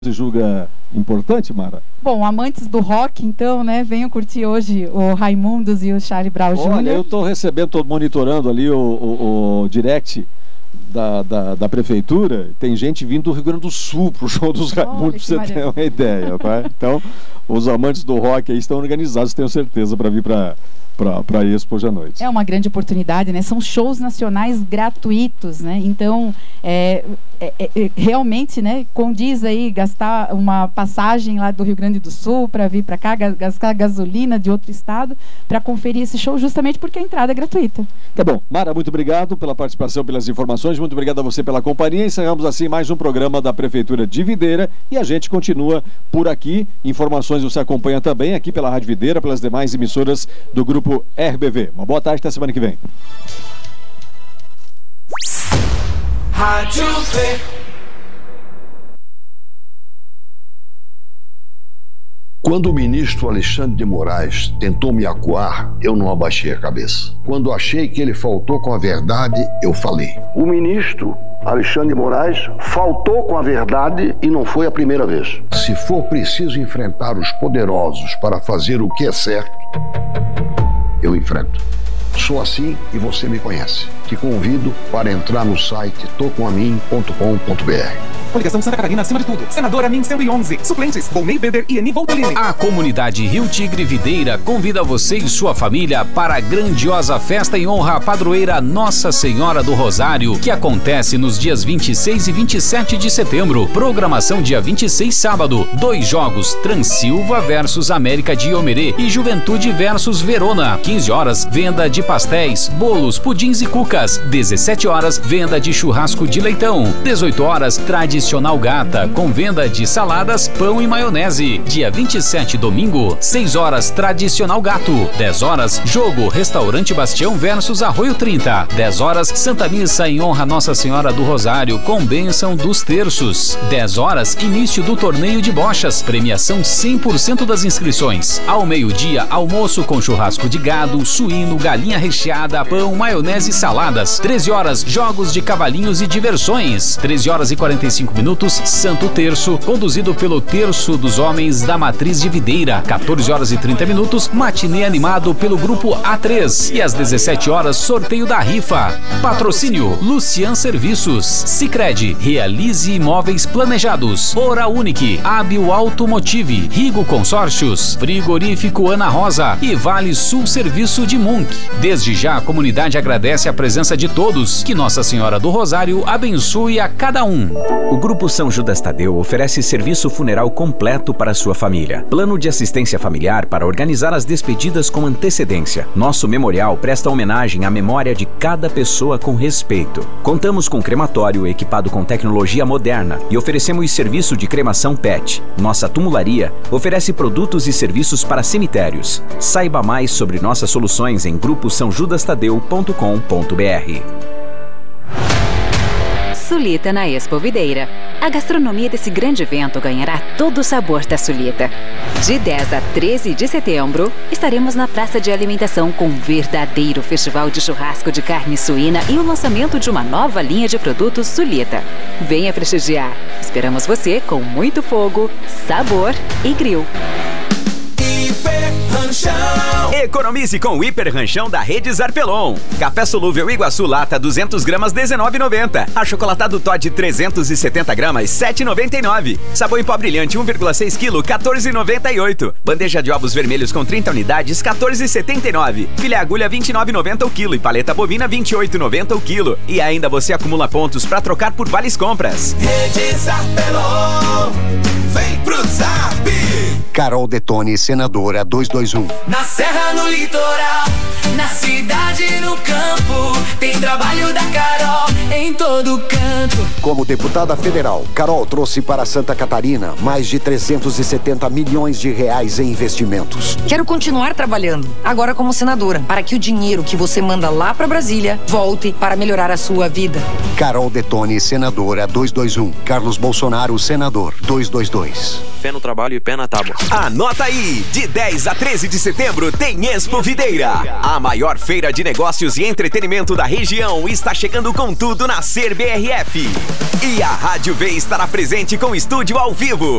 Você julga importante, Mara? Bom, amantes do rock, então, né, venham curtir hoje o Raimundos e o Charlie Brown Jr. Olha, eu estou recebendo, estou monitorando ali o direct da prefeitura. Tem gente vindo do Rio Grande do Sul pro show dos Raimundos, pra você ter uma ideia, tá? Então, os amantes do rock aí estão organizados, tenho certeza, para vir para a Expo hoje à noite. É uma grande oportunidade, né? São shows nacionais gratuitos, né? Então, realmente, né, condiz aí gastar uma passagem lá do Rio Grande do Sul para vir para cá, gastar gasolina de outro estado para conferir esse show, justamente porque a entrada é gratuita. Tá bom. Mara, muito obrigado pela participação, pelas informações, muito obrigado a você pela companhia. Encerramos assim mais um programa da Prefeitura de Videira e a gente continua por aqui. Informações você acompanha também aqui pela Rádio Videira, pelas demais emissoras do Grupo RBV. Uma boa tarde, até semana que vem. Rádio V. Quando o ministro Alexandre de Moraes tentou me acuar, eu não abaixei a cabeça. Quando achei que ele faltou com a verdade, eu falei. O ministro Alexandre de Moraes faltou com a verdade e não foi a primeira vez. Se for preciso enfrentar os poderosos para fazer o que é certo, eu enfrento. Sou assim e você me conhece. Te convido para entrar no site tocomamin.com.br. Coligação Santa Catarina acima de tudo. Senadora Min 111. Suplentes: Volney Bender e Eni Voltolini. A comunidade Rio Tigre Videira convida você e sua família para a grandiosa festa em honra à padroeira Nossa Senhora do Rosário, que acontece nos dias 26 e 27 de setembro. Programação dia 26, sábado. 2 jogos: Transilva versus América de Iomerê e Juventude versus Verona. 15 horas, venda de pastéis, bolos, pudins e cucas. 17 horas, venda de churrasco de leitão. 18 horas, tradicional gata, com venda de saladas, pão e maionese. Dia 27, domingo, 6 horas, tradicional gato. 10 horas, jogo Restaurante Bastião versus Arroio 30. 10 horas, Santa Missa em honra a Nossa Senhora do Rosário, com bênção dos terços. 10 horas, início do torneio de bochas, premiação 100% das inscrições. Ao meio-dia, almoço com churrasco de gado, suíno, galinha recheada, pão, maionese e saladas. 13 horas, jogos de cavalinhos e diversões. 13 horas e 45 minutos, Santo Terço, conduzido pelo Terço dos Homens da Matriz de Videira. 14 horas e 30 minutos, matinê animado pelo Grupo A3. E às 17 horas, sorteio da rifa. Patrocínio: Lucian Serviços, Sicredi, Realize Imóveis Planejados, Ora Unique, Hábil Automotive, Rigo Consórcios, Frigorífico Ana Rosa e Vale Sul Serviço de Munk. Desde já, a comunidade agradece a presença de todos. Que Nossa Senhora do Rosário abençoe a cada um. O Grupo São Judas Tadeu oferece serviço funeral completo para sua família. Plano de assistência familiar para organizar as despedidas com antecedência. Nosso memorial presta homenagem à memória de cada pessoa com respeito. Contamos com crematório equipado com tecnologia moderna e oferecemos serviço de cremação PET. Nossa tumularia oferece produtos e serviços para cemitérios. Saiba mais sobre nossas soluções em gruposãojudastadeu.com.br. Sulita na Expo Videira. A gastronomia desse grande evento ganhará todo o sabor da Sulita. De 10 a 13 de setembro, estaremos na praça de alimentação com um verdadeiro festival de churrasco de carne suína e o lançamento de uma nova linha de produtos Sulita. Venha prestigiar. Esperamos você com muito fogo, sabor e grill. Economize com o Hiper Ranchão da Rede Zarpelon. Café solúvel Iguaçu Lata 200 gramas R$19,90. Achocolatado Toddy 370 gramas R$7,99. Sabão em pó brilhante 1,6 kg R$14,98. Bandeja de ovos vermelhos com 30 unidades R$14,79. Filé agulha R$29,90 o quilo e paleta bovina R$28,90 o quilo. E ainda você acumula pontos para trocar por vales compras. Rede Zarpelon, vem pro Zap! Carol Detone, senadora 221. Na serra, no litoral, na cidade, no campo, tem trabalho da Carol em todo canto. Como deputada federal, Carol trouxe para Santa Catarina mais de 370 milhões de reais em investimentos. Quero continuar trabalhando, agora como senadora, para que o dinheiro que você manda lá para Brasília volte para melhorar a sua vida. Carol Detone, senadora 221. Carlos Bolsonaro, senador 222. Pé no trabalho e pé na tábua. Anota aí, de 10 a 13 de setembro tem Expo Videira. A maior feira de negócios e entretenimento da região está chegando com tudo na Ser BRF. E a Rádio V estará presente com estúdio ao vivo.